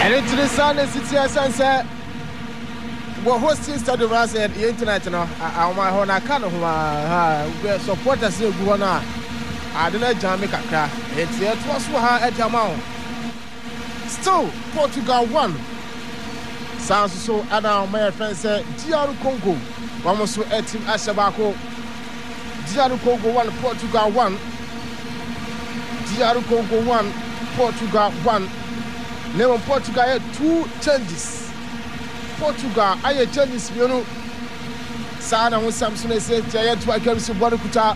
into the sun and city as sunset. We're hosting Stadium Ras at the internet. I want to kind of supporters in Guana. I don't know Jamaica. It's here to us at Jamau. Still, Portugal won. Sounds so, and now my friend said, DR Congo. Vamos to a team Ashabako. DR Congo 1, Portugal 1. DR Congo 1, Portugal 1. Now Portugal had 2 changes. Portugal, I had changes, you know. Sana with Samson said, Giant to a Kerry Borukuta.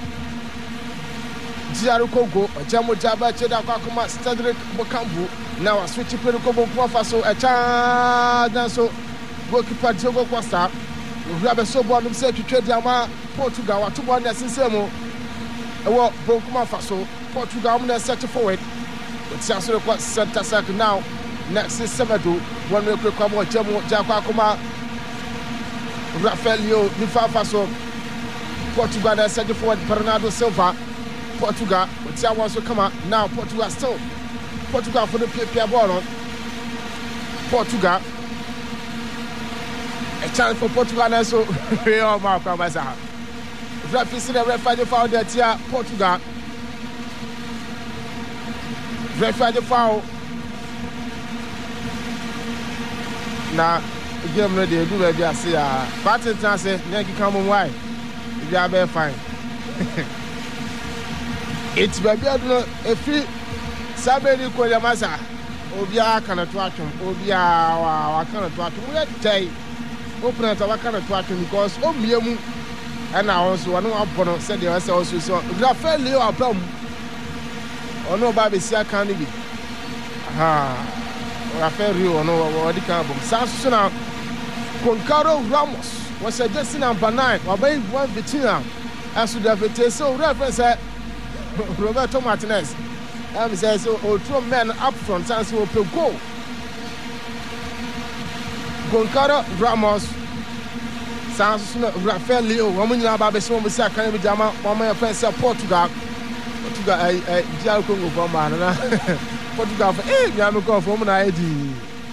DR Congo, Jamo Jaba, Cheda Kakuma, Stadrick Bokambu. Now a switch to Perukobo Faso, a child, so goalkeeper Diogo Costa. Grab a sober and say to trade Yama, Portugal, 2-1 as in Semo. A walk Burkina Faso, Portugal, I'm going to set forward. But Sasso was Santa Sac now. Next is Semedo, 1 week come on, Jamo Jakakuma, Rafaelio, Nifa Faso, Portugal, and set forward Bernardo Silva, Portugal, but Tia wants to come out now. Portugal still. Portugal for the Pierre ball. Portugal. A chance for Portugal and so we all mark on my side. Referee the referee foul that here Portugal. Referee foul. Now game ready do ready I see party chance Yankee come on why. If you are very fine. It's baby if you Sabedi Koyamasa Obia cannot watch him, Obia cannot watch him. Let's say open at our cannot watch him because Obiamu and I also one opponent said they also so Rafael Leo Abram or no Baby Sia can be. Rafael Rio or no what the carbon. Sansuna Concaro Ramos was suggesting number 9 or by one Vitina as to the so reference Roberto Martinez. Says so 2 men up front and so will go. Goncalo Ramos Sans Rafael Leo, woman Baby Swamp can be Jama, one man friends Portugal. Portugal Dial Congo for man. Portugal for Yamako for woman ID.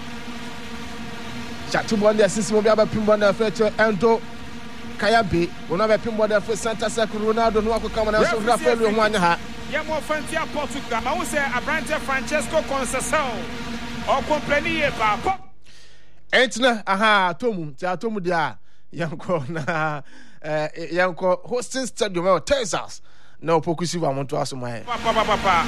Chatubon, the assistant will be able to pin the fetcher and to Kayabi, one of a pin for Santa Sacro Ronaldo, no one come and also Rafael Leo one hat. Yamo Fantia Portugal, I will say Abrante Francesco Conceição or Compagnie Papa. Entna, aha, Tomu dia, Yanko, hosting stadium, Texas. No, Pokusi, I want to ask my Papa.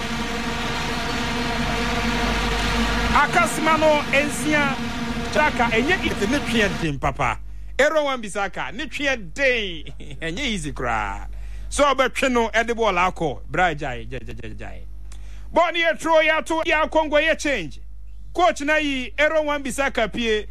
Akasmano, Encia, Jaka, and yet it's a nutrient team, Papa. Everyone Bisaka, nutrient day, and easy cry. So Bertrano at the ball alcohol, Brajai. Bonnie Troya to Ya Congo ye change. Coach Nai, Aaron Bisaka Pie.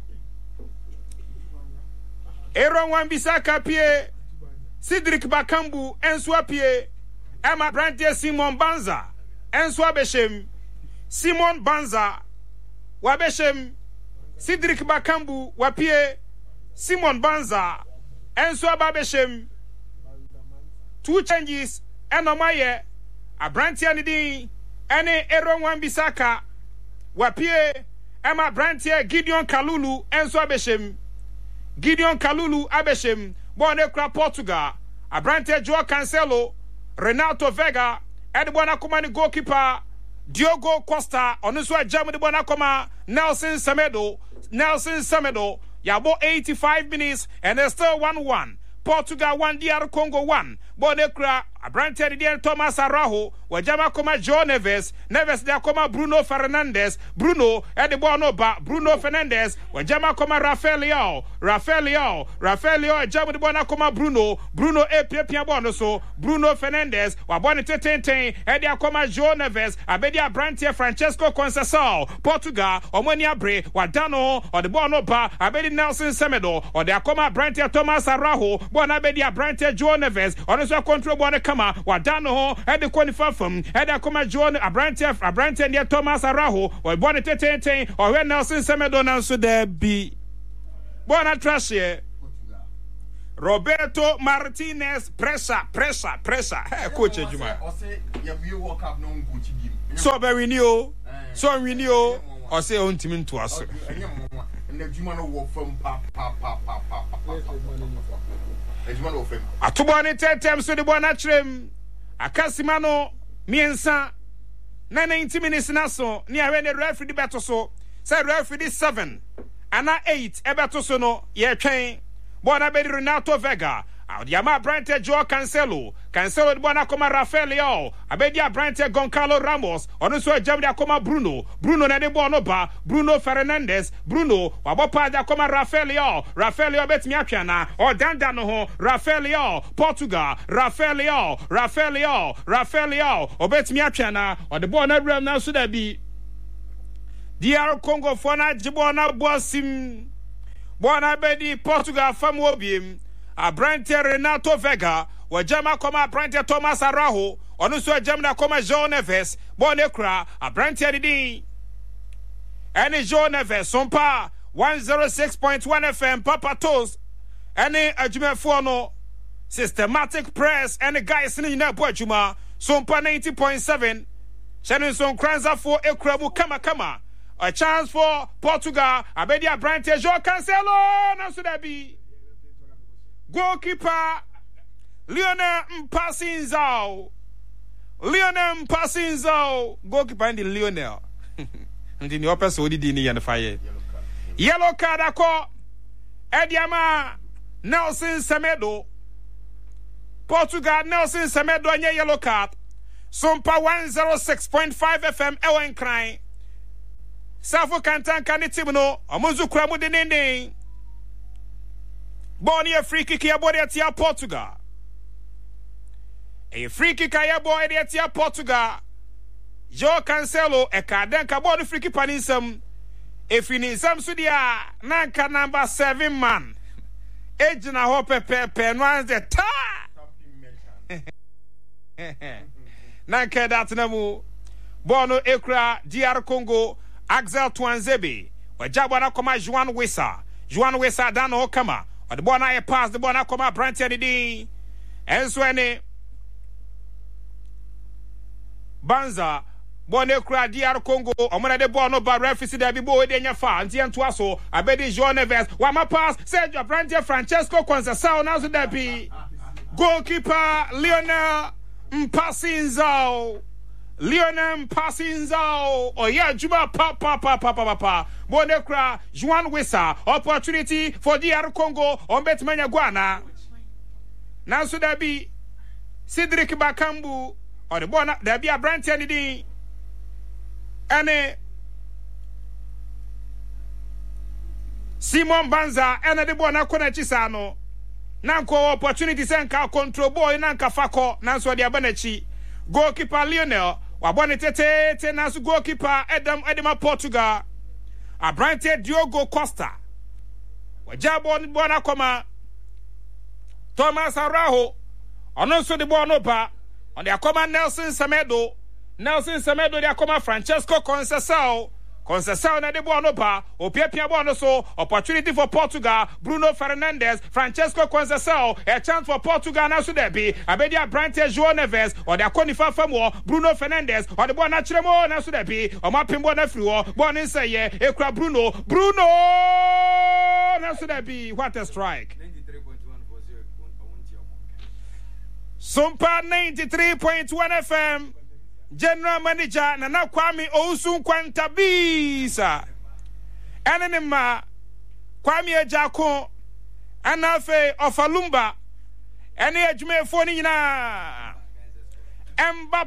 Aaron Bisaka Pie. Cedric Bakambu, and Swapie. Emma Brantia Simon Banza, and Swabeshem. Simon Banza, Wabeshem. Cedric Bakambu, Wapie. Simon Banza, and Swabeshem. 2 changes and Omaye, Abrantia Nidi, and Aaron Wan-Bissaka, Wapie, Emma Brantia, Gideon Kalulu, and Swabeshem. Gideon Kalulu, Abeshem, Bonekra Portugal, Abrantia Joao Cancelo, Renato Vega, and Bonakomani goalkeeper, Diogo Costa, Onuswa Germany Bonakoma, Nelson Semedo, Yabo 85 minutes, and there's still 1-1. Portugal 1, DR Congo 1. Bonekra, Abrante Didier Thomas Arajo, Wajama Koma Joe Neves, there Koma Bruno Fernandes, Bruno, Edibonoba, Bruno Fernandes, Wajama Koma Rafael Leao, Jamu de Bona Koma Bruno Pia Bonoso, Bruno Fernandes, Wabone Tenten, Edia Koma Joe Neves, Abedia Abrante Francesco Conceição, Portugal, Omonia Bre, Wadano, or the Bonoba, Abedi Nelson Semedo, or the Akoma Abrante Thomas Arajo, Bonabedia Abrante Joe Neves, or the control Bona Kama, Wadano, and the qualifier from Edia Koma Joe Abrante and Thomas Arajo, or Bonne Tenten, or when Nelson Semedo now so there be. Bona Trashe. Roberto Martinez, pressure. Hey, Coach Juma. So we knew. or say on Timin to us. A 2 bonnet 10 times to the Bonatrim. A Casimano, Miensa, 90 minutes naso, near when the referee the battle so, said referee 7, and not 8, Ebatosono, ye train, Bonabedi Renato Vega. Audiama Brante Joao Cancelo the Bona Coma Rafael Abedia Brante Goncalo Ramos Onuso Jamia Coma Bruno Nade Bonoba Bruno Fernandes Bruno Wabopa da Coma Rafael Bet Miapiana or Dandano Rafael Portugal Rafael Obet Miapiana or the Bona Ram now should be DR Congo Fona Jibona Bosim Bona Bedi Portugal Famobim Brante Renato Vega, Wajama Coma Brante Thomas Araho, Onuso Jamna Coma João Neves, Bonecra, Brante Didi. Any João Neves, Sompa, 106.1 FM, Papa Toast, any Ajume Fono, systematic press, any guys in the Boajuma, Sompa 90.7, Shannon Son Kranza for Ekrabu Kama, a chance for Portugal, Abedia Brante Joao Cancelo, Nasudabi. Goalkeeper Lionel Mpasinzao. Goalkeeper and the Lionel. And in the upper so did in the fire. Yellow card ako Ediama Nelson Semedo. Portugal Nelson Semedo and yellow card. Sompa 106.5 FM Ellen crying. Safo Kantan Kanitibno, Amuzu Kramu de Nene. Born a free kick here, boy, at Portugal. A free kick here, boy, at Portugal. Joao Cancelo, a cardenka, boy, free kick panism. If you need some sudia, Nanka number 7 man. Ejina hope pepe, no the ta. Nanka that namu. Bono Ekra, DR Congo, Axel Tuanzebe, Wajabana Koma Juan Wesa Dano Okama. The boy I pass the boy I come up Brante Didi. And so any Banza Bonecra DR Congo, Omana de Bono Barrefisi de Bibo de Nyafa, Antian Tuaso, Abedi João Neves, Wama pass, Sergio Brante Francesco Conzasao, now to be goalkeeper Lionel Mpasinzao. Oh yeah, Juba papa. Bonekra, Juan Wesa, opportunity for DR Congo on Betmania Guana. Now so there be Cedric Bakambu or the Bona, there be a Brant Kennedy and Simon Banza and the Bona Konachisano. Nanko opportunity senka control boy Nanka Fako, Nanso de Abanechi, goalkeeper Lionel. Wabonetete nasu goalkeeper Edema Portugal. Abrante Diogo Costa. Wajabo Bona Koma. Thomas Araho. Ononso de Bonopa. On the Akoma Nelson Semedo. The Akoma Francesco Conceição na de Bonopa. Opia Bonoso. Opportunity for Portugal. Bruno Fernandes. Francesco Conceição. A chance for Portugal now so there be. Abedia Brante João Neves. Or the Akonifa Famo. Bruno Fernandes. Or the Bona Chiremo now so there be. Or Mapim Bona Fluo. Bona Seye. Ekra Bruno now so there be. What a strike. 93.1 Sompa 93.1 FM. General Manager Nana Kwame Ousun Kwantabisa Enema Kwame Ejako Anafe Ofalumba Ene Ejume Foni na Emba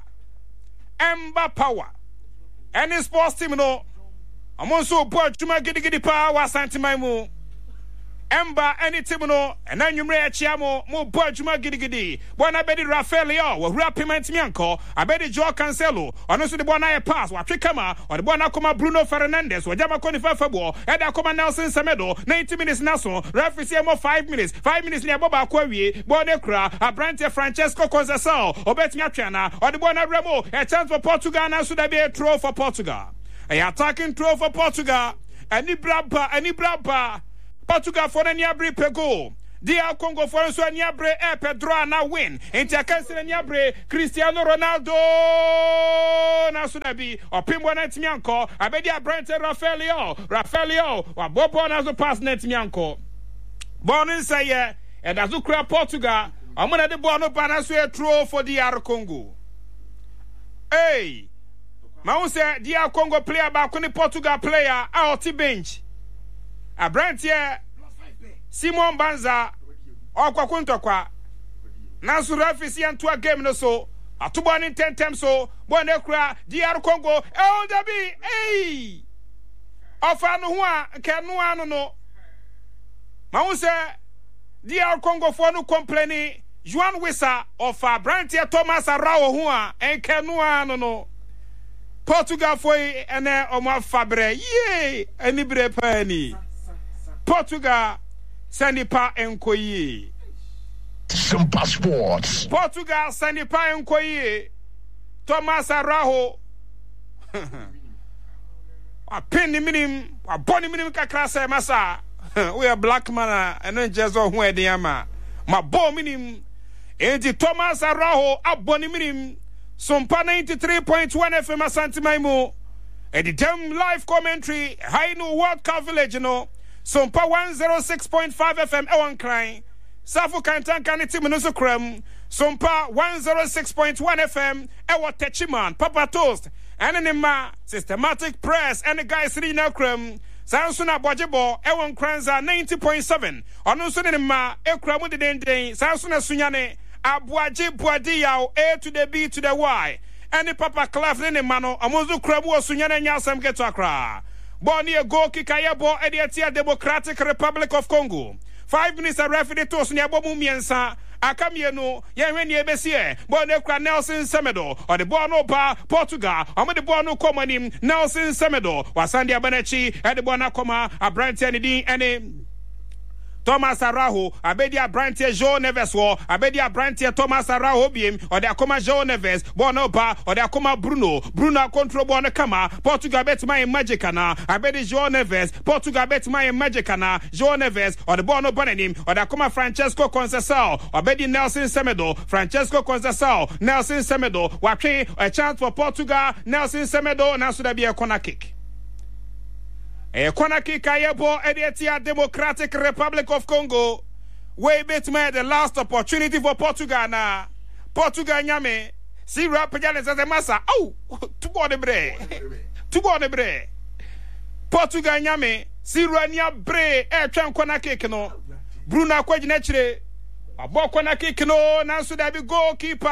Power Any sports team no Amonso Boy Juma Gidi Power Santimaimu Emba any team no and then you may chiamo mo boy Juma Gidi Bona Bedi Rafael or Rapiment Mianco I bedi Joao Cancelo honestly the Bona pass what Tricama or the Bona Coma Bruno Fernandes or Jama Conifa Fabo Eda Coma Nelson Semedo 90 minutes Naso referee more 5 minutes near Boba Quawi Bonecra Abrante Francesco Conceição or Bet Miapiana or the Bona Remo a chance for Portugal now should be a throw for Portugal a attacking throw for Portugal any brabba Portugal for the near Bripego. DR Congo for so niabre Pedro na win enti akansere niabre Cristiano Ronaldo na so na bi opimbo na ntimi anko abedi abrante Rafaelio wa bobo na so pass na ntimi anko born say ye and azu kura Portugal amuna de ball no bana so throw for DR Congo. Hey, ma say DR Congo player ba ko ni Portugal player out bench abrante Simon Banza okwakuntokwa na so referee anto a game no so atubo ni 10 times so bon ekura DR Congo dabi eh ofa no ho a kanu anu no ma wo se DR Congo for no complaining Juan Wissa ofa Brantia Thomas Arao ho a enkanu anu no Portugal for ene omo fabre ye ani bre pani Portugal Sanipa Enkoye. Simple Sports. Portugal Sanipa Enkoye. Thomas Araujo. A penny minim, a bonny minim kakrasa massa. We are black man and then just on where the ama. My bo minim. Enti Thomas Araujo a bonny minim. Sompa 93.1 FM Santimaimo. And the damn live commentary. High no World Cup Village, you know. Sompa 106.5 FM Ewan Klein. Safu Kantan Kaniti Minusu Krem. Sompa 106.1 FM Ewa Techiman. Papa Toast. Anima Systematic Press and the guys Rina Krem. Sansuna Bojebo Ewan Kranza 90.7. Onusunima Ekramu de Dende. Sansuna Sunyane. Abuaji Buadiao A to the B to the Y. Any Papa Clef in the Mano. Amuzu Krabu Sunyane Nyasam Geto Accra. Born go Kikayabo Ediatia Democratic Republic of Congo. 5 minutes a referee to Sniabomu Miensa. Akamieno, Yemeni Besie, Bonekra Nelson Semedo, or the Bono Pa, Portugal, or the Bono Comanim, Nelson Semedo, Wasandia Benechi, and the Bonacoma, a Brantianidi, and Thomas Araujo, Abedia Brantia Joe Neves war, Abedia Brantia Thomas Araujo Bim, or the Akoma Joe Neves, Bonoba, or the Akoma Bruno control Bonacama, Portugal bet my Magicana, Abedi Joe Neves, Portugal bet my Magicana, Joe Neves, or the Bono Bonanim, or the Akoma Francesco Concesao, Abedi Nelson Semedo, Francesco Concesao, Nelson Semedo, Wake, a chance for Portugal, Nelson Semedo, and also there be a corner kick. A corner kick Kayabo Ediatia Democratic Republic of Congo. Way bit made the last opportunity for Portugal now. Portugal nyame. See Rapajales as a massa. Oh, to go the bre. To go the bre. Portugal nyame. See Rania bre. Tran corner kick no. Bruno Kwajinechre. A bo corner kick no. Nansu da be goalkeeper.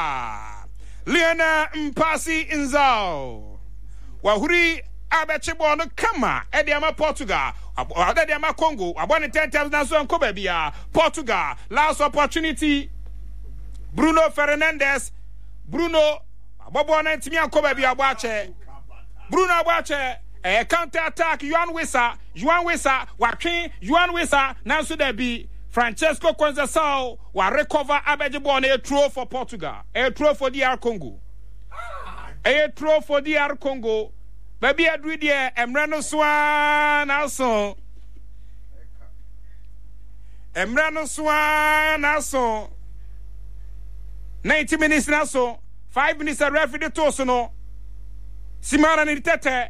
Leona Mpasi Inzao. Wahuri Abechebo no kama Ediama Portugal Ediama Congo abone 10 times na so nko bia Portugal last opportunity Bruno Fernandes Bruno abobo na ntimi anko bia agbache Bruno agbache counter attack Juan Wissa watwe Juan Wissa na so da bi Francesco Conceição wa recover Abechebo na throw for Portugal throw for DR Congo throw for DR Congo. Baby Adri dear, Emrano Swan also. Emrano Swan also. 90 minutes now so. 5 minutes a referee to no. Simana ni tete.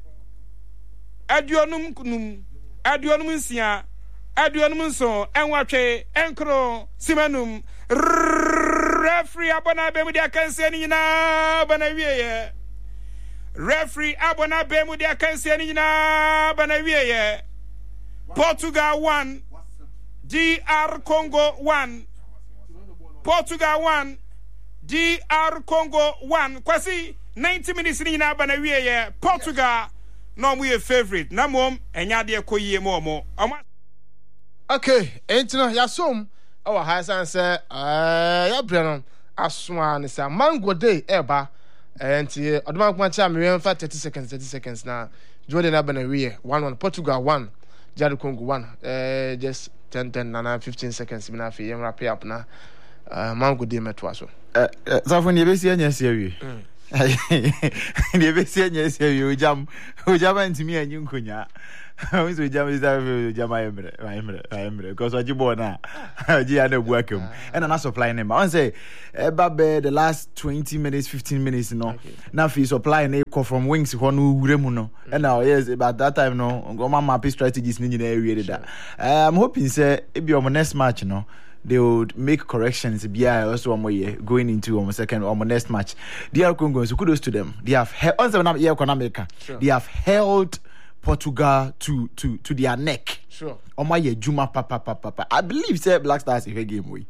Adionum kunum. Adionum sia. Adionum so. Enwache. Enkro. Simanum. Referee abona bemu dia kanse ni na bana wiye. Referee abona bemu dia kanse ni na bana wiye. Portugal 1. DR Congo 1. Portugal 1. DR Congo 1. Kwasi 90 minutes ni na bana wiye. Portugal no mu ye favorite. Na mom enya de koyie mo. Okay, entino yasom our high sense ya brenon aswa ne sa mango day eba enti oduma kwa cha me fa 30 seconds na jode na bana wiye 1-1 Portugal 1 DR Congo 1 just 10 na 15 seconds me na fi yem wrap up na mango day metwa so Zafoni ebesi anya sia wie The best yes, you jam into me and you kunya. So jam is because what you born now, Gianna welcome, and I'm not supplying them. I say, the last 20 minutes, 15 minutes, now if you supplying a call from wings, one remuno, and now yes, about that time, no, go my map strategies in the area. I'm hoping, say, it be on my next match, they would make corrections. Also, on my going into on my second or my next match. DR Congo, so kudos to them. They have they have held Portugal to their neck. Sure. On my Juma papa. I believe say Black Stars is a game way.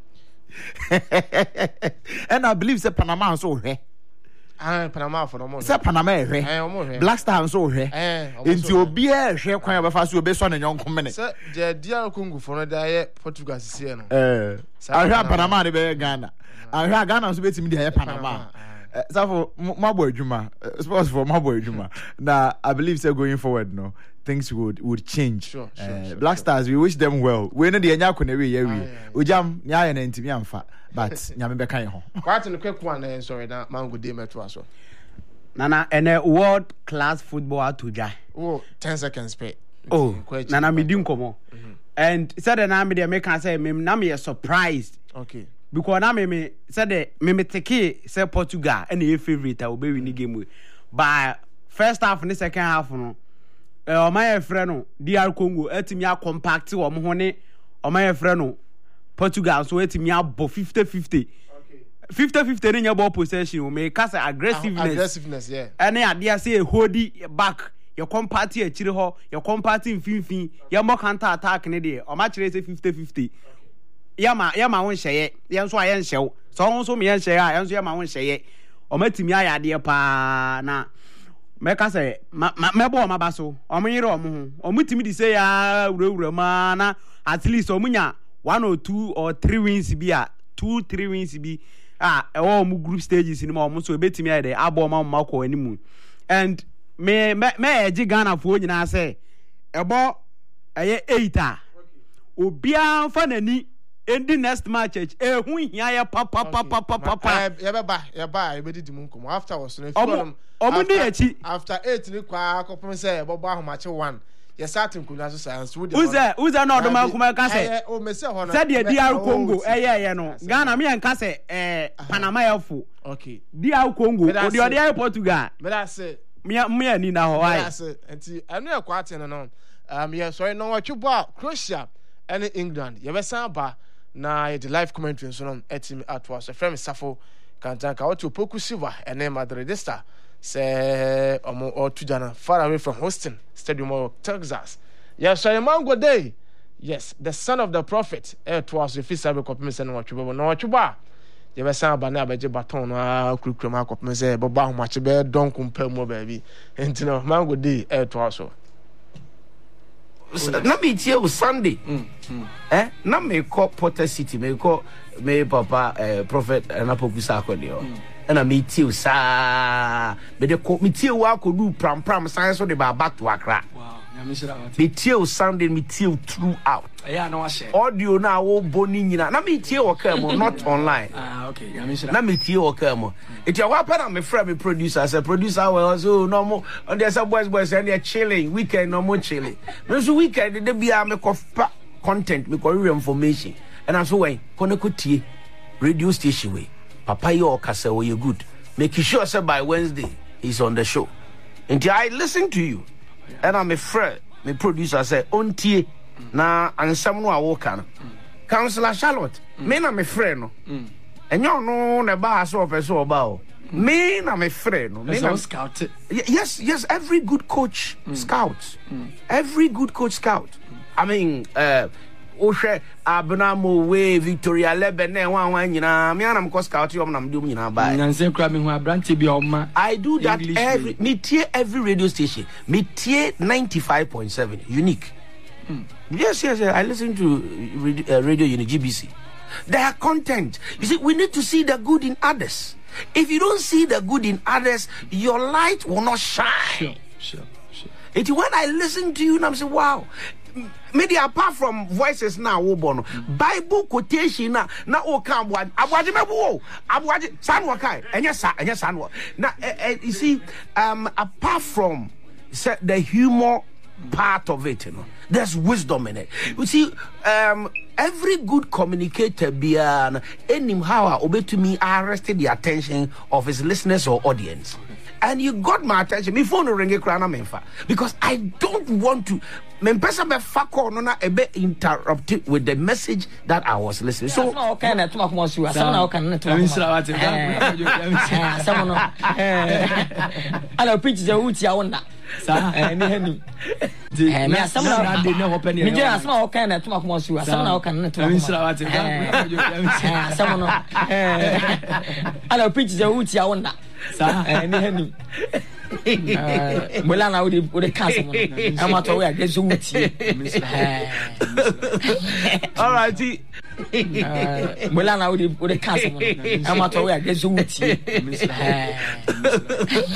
And I believe say Panama also here. Panama for the moment. Say Panama here. Black Stars also here. Into obi here share kwan abefa so obi so na nyon komene. Say the DR Congo for the Portugal is here no. I hear Panama dey be Ghana. I hear Ghana so betimi dey Panama. So for my boy Juma, sports for my boy Juma. Now I believe so going forward, things would change. Sure, Black Stars, we wish them well. We know the Enya Kunewe Yewi. Ujam nya na ntimi amfa, but nyame be kan ho. Quite a quick one, sorry, that man good day metro so. Nana and a world class football to ja. Oh, 10 seconds pay. Oh, Nana me din komo. And said the name the make say me na me surprised. Okay. Because na me said me take say Portugal and your favorite will be win the game with. By first half and the second half no. My friend no DR Congo etimi a compact o mo hone o my friend no Portugal so etimi abo 50-50. 50-50 in your ball possession may cast aggressiveness yeah. And idea say hold back your compart here chiri ho your compart in fin your more counter attack ne dey o match say 50-50. Yama won sheye yen so ayen hyew so won so me yen sheye a yen so yama won sheye o matimi ayade pa na meka say mebo o mabaso o myire o mo o mutimi di say ya wurawura ma na at least o munya 1 or 2 or 3 wins bi a 2-3 wins bi e wo mu group stages ni ma o mo so betimi ayade abo ma ko animu and me eji Ghana fo nyina say ebo eye 8 a obia fa nani in the next match hu hia ya papa ya ba e be di mu nkomo after was no after 8 ni kwa akopon say e bobo ahomache 1 ya starting kunwa so science wo uze no do man kuma ka say o me say ho na say the DR Congo ye no Ghana me enka say Panama yafo okay DR Congo odi Portugal me that say me ani na ho why say enti anu e kwa aten no yeah sorry no watchbo Croatia and England ye be san ba na the live commentary so no etim atwa so frame Safo Kantanka what to Poku Silva and Madridista say omo otujana far away from Houston Stadium of Texas. Yes, so Mango Day. Yes, the son of the prophet. It was the first time we could miss and watch you, but no watch you bar. You were saying about Nabaji Baton, Krukuma, could say, but how much bear don't compare more, baby. And you know, Mango Day, it was so. Na me tie Sunday na me call Porter City me call me papa prophet na Pokusa akodio na me tie sa me de me tie wa akodu pram science so de ba back to Accra. Wow, nyamishira wat me tie Sunday me tie throughout yeah na wa share audio na wo boni nyina na me tie wo ka mo not online okay nyamishira na me tie wo ka mo it ya wa pa na me friend me producer say producer well so no mo on the some boys and they chilling weekend no more chilling no so weekend dey bia me ko content me ko information and I so when kono ko tie radio station we papa yo kasa we good make sure say by Wednesday he's on the show until I listen to you and I'm a friend me producer say on tie na ansam no awoka no Councillor Charlotte me na me friend no enyo no na ba so person oba o me na me friend no me na scout yes every good coach scouts every good coach scout I mean Oshe Abnamo way Victoria Lebene wan nyina me anam ko scout yom nam dum nyina ba nyanse kra me hu abrante bi oma I do that every radio station me tie 95.7 unique. Yes, I listen to Radio Unit GBC. Their content. You see, we need to see the good in others. If you don't see the good in others, your light will not shine. Sure. It's when I listen to you and I'm saying, wow. Maybe apart from voices now, Bible quotation now o can abwaje mebu abwaje sanwa kai enya sanwa. Now you see apart from the humor part of it, there's wisdom in it. You see, every good communicator beyond any how obey to me arrested the attention of his listeners or audience. And you got my attention. My phone ring because I don't want to interrupt with the message that I was listening. So Mulana would cancel. I'm out away against you. All right, Mulana would cancel. I'm out away against you.